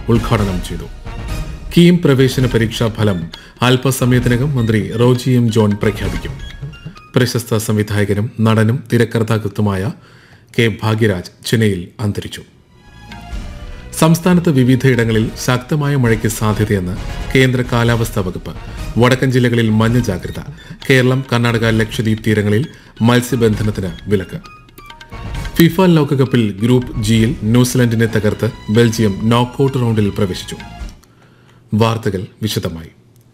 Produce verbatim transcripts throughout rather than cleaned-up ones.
ഉദ്ഘാടനം ചെയ്തു. കീം പ്രവേശന പരീക്ഷാ ഫലം അല്പസമയത്തിനകം മന്ത്രി റോജി എം ജോൺ പ്രഖ്യാപിക്കും. പ്രശസ്ത സംവിധായകനും നടനും തിരക്കഥാകൃത്തുമായ കെ ഭാഗ്യരാജ് ചെന്നൈയിൽ അന്തരിച്ചു. സംസ്ഥാനത്ത് വിവിധയിടങ്ങളിൽ ശക്തമായ മഴയ്ക്ക് സാധ്യതയെന്ന് കേന്ദ്ര കാലാവസ്ഥാ വകുപ്പ്. വടക്കൻ ജില്ലകളിൽ മഞ്ഞ ജാഗ്രത. കേരളം, കർണാടക, ലക്ഷദ്വീപ് തീരങ്ങളിൽ മത്സ്യബന്ധനത്തിന് വിലക്ക്. ഫിഫ ലോകകപ്പിൽ ഗ്രൂപ്പ് ജിയിൽ ന്യൂസിലൻഡിനെ തകർത്ത് ബെൽജിയം നോക്കൌട്ട് റൗണ്ടിൽ പ്രവേശിച്ചു. വാർത്തകൾ വിശദമായി.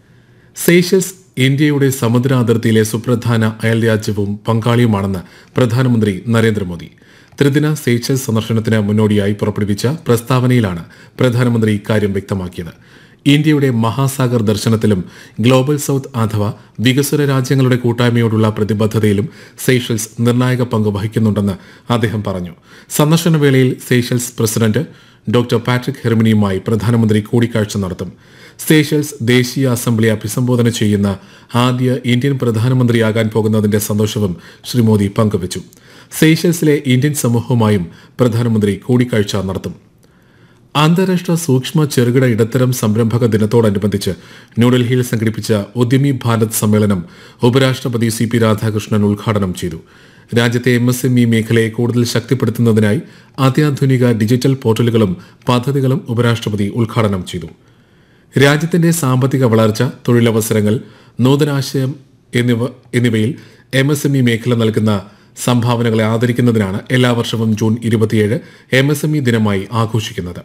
സെയ്ഷൽസ് ഇന്ത്യയുടെ സമുദ്ര അതിർത്തിയിലെ സുപ്രധാന അയൽരാജ്യവും പങ്കാളിയുമാണെന്ന് പ്രധാനമന്ത്രി നരേന്ദ്രമോദി. ത്രിദിന സെയ്ഷൽസ് സന്ദർശനത്തിന് മുന്നോടിയായി പുറപ്പെടുവിച്ച പ്രസ്താവനയിലാണ് പ്രധാനമന്ത്രി ഇക്കാര്യം വ്യക്തമാക്കിയത്. ഇന്ത്യയുടെ മഹാസാഗർ ദർശനത്തിലും ഗ്ലോബൽ സൌത്ത് അഥവാ വികസ്വര രാജ്യങ്ങളുടെ കൂട്ടായ്മയോടുള്ള പ്രതിബദ്ധതയിലും സെയ്ഷൽസ് നിർണായക പങ്ക് വഹിക്കുന്നുണ്ടെന്ന് അദ്ദേഹം പറഞ്ഞു. സന്ദർശനവേളയിൽ സെയ്ഷൽസ് പ്രസിഡന്റ് ഡോക്ടർ പാട്രിക് ഹെർമിനിയുമായി പ്രധാനമന്ത്രി കൂടിക്കാഴ്ച നടത്തും. സെയ്ഷൽസ് ദേശീയ അസംബ്ലി അഭിസംബോധന ചെയ്യുന്ന ആദ്യ ഇന്ത്യൻ പ്രധാനമന്ത്രിയാകാൻ പോകുന്നതിന്റെ സന്തോഷവും ശ്രീ മോദി പങ്കുവച്ചു. സെയ്ഷൽസിലെ ഇന്ത്യൻ സമൂഹവുമായും പ്രധാനമന്ത്രി കൂടിക്കാഴ്ച നടത്തും. അന്താരാഷ്ട്ര സൂക്ഷ്മ ചെറുകിട ഇടത്തരം സംരംഭക ദിനത്തോടനുബന്ധിച്ച് ന്യൂഡൽഹിയിൽ സംഘടിപ്പിച്ച ഉദ്യമി ഭാരത് സമ്മേളനം ഉപരാഷ്ട്രപതി സി പി രാധാകൃഷ്ണൻ ഉദ്ഘാടനം ചെയ്തു. രാജ്യത്തെ എം എസ് എം ഇ മേഖലയെ കൂടുതൽ ശക്തിപ്പെടുത്തുന്നതിനായി അത്യാധുനിക ഡിജിറ്റൽ പോർട്ടലുകളും പദ്ധതികളും ഉപരാഷ്ട്രപതി ഉദ്ഘാടനം ചെയ്തു. രാജ്യത്തിന്റെ സാമ്പത്തിക വളർച്ച, തൊഴിലവസരങ്ങൾ, നൂതനാശയം എന്നിവ എന്നിവയിൽ എം എസ് എം ഇ മേഖല നൽകുന്ന സംഭാവനകളെ ആദരിക്കുന്നതിനാണ് എല്ലാ വർഷവും ജൂൺ ഇരുപത്തിയേഴ് എം എസ് എം ഇ ദിനമായി ആഘോഷിക്കുന്നത്.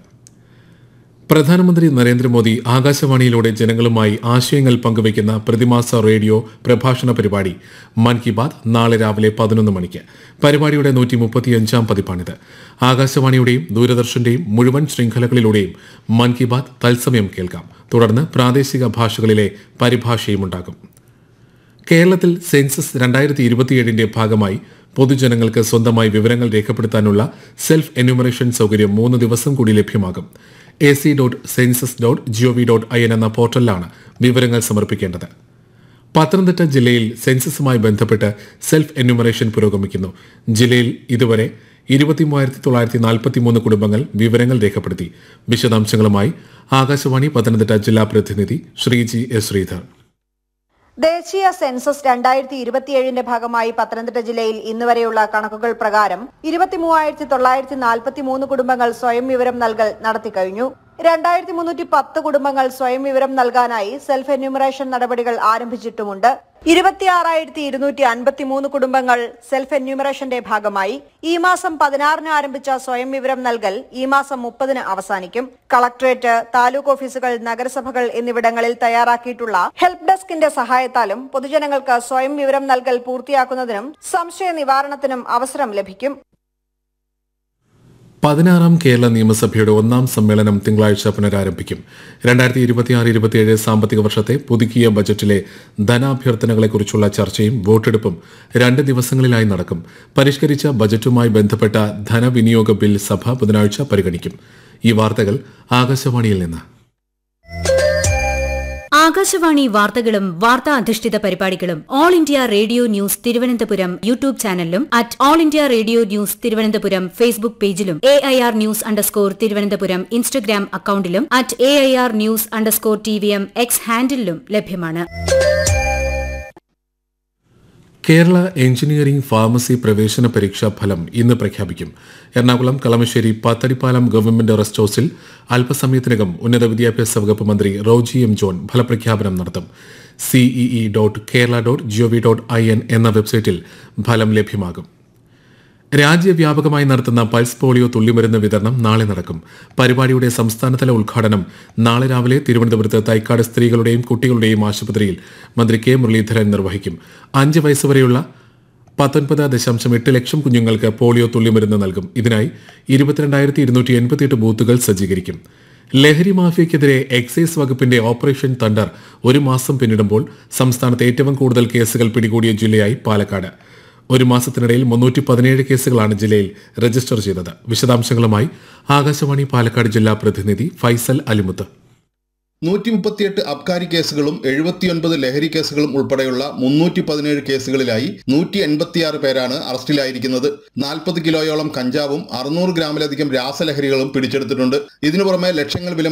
പ്രധാനമന്ത്രി നരേന്ദ്രമോദി ആകാശവാണിയിലൂടെ ജനങ്ങളുമായി ആശയങ്ങൾ പങ്കുവയ്ക്കുന്ന പ്രതിമാസ റേഡിയോ പ്രഭാഷണ പരിപാടി മൻ കി ബാത് നാളെ രാവിലെ പതിനൊന്ന് മണിക്ക്. പരിപാടിയുടെ നൂറ്റി മുപ്പത്തിയഞ്ചാം പതിപ്പാണിത്. ആകാശവാണിയുടെയും ദൂരദർശന്റെയും മുഴുവൻ ശൃംഖലകളിലൂടെയും മൻ കി ബാത് തത്സമയം കേൾക്കാം. തുടർന്ന് പ്രാദേശിക ഭാഷകളിലെ പരിഭാഷയുമുണ്ടാകും. കേരളത്തിൽ സെൻസസ് രണ്ടായിരത്തി ഇരുപത്തിയേഴിന്റെ ഭാഗമായി പൊതുജനങ്ങൾക്ക് സ്വന്തമായി വിവരങ്ങൾ രേഖപ്പെടുത്താനുള്ള സെൽഫ് എന്യൂമറേഷൻ സൗകര്യം മൂന്ന് ദിവസം കൂടി ലഭ്യമാകും. A C dot census dot G O V dot I N എന്ന പോർട്ടലിലാണ് വിവരങ്ങൾ സമർപ്പിക്കേണ്ടത്. പത്തനംതിട്ട ജില്ലയിൽ സെൻസസുമായി ബന്ധപ്പെട്ട് സെൽഫ് എന്യൂമറേഷൻ പുരോഗമിക്കുന്നു. ജില്ലയിൽ ഇതുവരെ ഇരുപത്തിമൂവായിരത്തി തൊള്ളായിരത്തി നാൽപ്പത്തിമൂന്ന് കുടുംബങ്ങൾ വിവരങ്ങൾ രേഖപ്പെടുത്തി. വിശദാംശങ്ങളുമായി ആകാശവാണി പത്തനംതിട്ട ജില്ലാ പ്രതിനിധി ശ്രീജി എസ് ശ്രീധർ. ദേശീയ സെൻസസ് രണ്ടായിരത്തി ഇരുപത്തിയേഴിന്റെ ഭാഗമായി പത്തനംതിട്ട ജില്ലയിൽ ഇന്നുവരെയുള്ള കണക്കുകൾ പ്രകാരം ഇരുപത്തിമൂവായിരത്തി തൊള്ളായിരത്തി നാൽപ്പത്തി മൂന്ന് കുടുംബങ്ങൾ സ്വയം വിവരം നൽകൽ നടത്തിക്കഴിഞ്ഞു. രണ്ടായിരത്തി മുന്നൂറ്റി പത്ത് കുടുംബങ്ങൾ സ്വയം വിവരം നൽകാനായി സെൽഫ് എന്യൂമറേഷൻ നടപടികൾ ആരംഭിച്ചിട്ടുമുണ്ട്. ഇരുപത്തിയാറായിരത്തി ഇരുന്നൂറ്റി അൻപത്തി മൂന്ന് കുടുംബങ്ങൾ സെൽഫ് എന്യൂമറേഷന്റെ ഭാഗമായി. ഈ മാസം പതിനാറിന് ആരംഭിച്ച സ്വയം വിവരം നൽകൽ ഈ മാസം മുപ്പതിന് അവസാനിക്കും. കളക്ടറേറ്റ്, താലൂക്ക് ഓഫീസുകൾ, നഗരസഭകൾ എന്നിവിടങ്ങളിൽ തയ്യാറാക്കിയിട്ടുള്ള ഹെൽപ്പ് ഡെസ്കിന്റെ സഹായത്താലും പൊതുജനങ്ങൾക്ക് സ്വയം വിവരം നൽകൽ പൂർത്തിയാക്കുന്നതിനും സംശയ നിവാരണത്തിനും അവസരം ലഭിക്കും. പതിനാറാം കേരള നിയമസഭയുടെ ഒന്നാം സമ്മേളനം തിങ്കളാഴ്ച പുനരാരംഭിക്കും. രണ്ടായിരത്തി ഇരുപത്തിയാറ് ഇരുപത്തിയേഴ് സാമ്പത്തിക വർഷത്തെ പുതുക്കിയ ബജറ്റിലെ ധനാഭ്യർത്ഥനകളെക്കുറിച്ചുള്ള ചർച്ചയും വോട്ടെടുപ്പും രണ്ട് ദിവസങ്ങളിലായി നടക്കും. പരിഷ്കരിച്ച ബജറ്റുമായി ബന്ധപ്പെട്ട ധനവിനിയോഗ ബിൽ സഭ ബുധനാഴ്ച പരിഗണിക്കും. ഈ വാർത്തകൾ ആകാശവാണിയിൽ നിന്ന്. ആകാശവാണി വാർത്തകളും വാർത്താ അധിഷ്ഠിത പരിപാടികളും all India radio news Thiruvananthapuram YouTube ചാനലിലും at all India radio news Thiruvananthapuram Facebook പേജിലും A I R news underscore Thiruvananthapuram Instagram അക്കൌണ്ടിലും at A I R news underscore T V M X ഹാൻഡിലും ലഭ്യമാണ്. കേരള എഞ്ചിനീയറിംഗ് ഫാർമസി പ്രവേശന പരീക്ഷാ ഫലം ഇന്ന് പ്രഖ്യാപിക്കും. എറണാകുളം കളമശ്ശേരി പത്തടിപ്പാലം ഗവൺമെന്റ് റെസ്റ്റ് ഹൌസിൽ അല്പസമയത്തിനകം ഉന്നത വിദ്യാഭ്യാസ വകുപ്പ് മന്ത്രി റോജി എം ജോൺ ഫലപ്രഖ്യാപനം നടത്തും. CEE dot Kerala dot G O V dot I N എന്ന വെബ്സൈറ്റിൽ ഫലം ലഭ്യമാകും. രാജ്യവ്യാപകമായി നടത്തുന്ന പൾസ് പോളിയോ തുള്ളിമരുന്ന് വിതരണം നാളെ നടക്കും. പരിപാടിയുടെ സംസ്ഥാനതല ഉദ്ഘാടനം നാളെ രാവിലെ തിരുവനന്തപുരത്ത് തൈക്കാട് സ്ത്രീകളുടെയും കുട്ടികളുടെയും ആശുപത്രിയിൽ മന്ത്രി കെ മുരളീധരൻ നിർവഹിക്കും. അഞ്ച് വയസ്സുവരെയുള്ള പത്തൊൻപത് ദശാംശം എട്ട് ലക്ഷം കുഞ്ഞുങ്ങൾക്ക് പോളിയോ തുള്ളിമരുന്ന് നൽകും. ഇതിനായി ഇരുപത്തിരണ്ടായിരത്തി ഇരുന്നൂറ്റി എൺപത്തിയെട്ട് ബൂത്തുകൾ സജ്ജീകരിക്കും. ലഹരി മാഫിയയ്ക്കെതിരെ എക്സൈസ് വകുപ്പിന്റെ ഓപ്പറേഷൻ തണ്ടർ ഒരു മാസം പിന്നിടുമ്പോൾ സംസ്ഥാനത്ത് ഏറ്റവും കൂടുതൽ കേസുകൾ പിടികൂടിയ ജില്ലയായി പാലക്കാട്. ഒരു മാസത്തിനിടയിൽ മുന്നൂറ്റി പതിനേഴ് കേസുകളാണ് ജില്ലയിൽ രജിസ്റ്റർ ചെയ്തത്. വിശദാംശങ്ങളുമായി ആകാശവാണി പാലക്കാട് ജില്ലാ പ്രതിനിധി ഫൈസൽ അലിമുത്ത്. നൂറ്റി മുപ്പത്തിയെട്ട് അബ്കാരി കേസുകളും എഴുപത്തിയൊൻപത് ലഹരി കേസുകളും ഉൾപ്പെടെയുള്ള മുന്നൂറ്റി പതിനേഴ് കേസുകളിലായി നൂറ്റി എൺപത്തിയാറ് പേരാണ് അറസ്റ്റിലായിരിക്കുന്നത്. നാൽപ്പത് കിലോയോളം കഞ്ചാവും അറുന്നൂറ് ഗ്രാമിലധികം രാസലഹരികളും പിടിച്ചെടുത്തിട്ടുണ്ട്. ഇതിനു പുറമെ ലക്ഷങ്ങൾ വില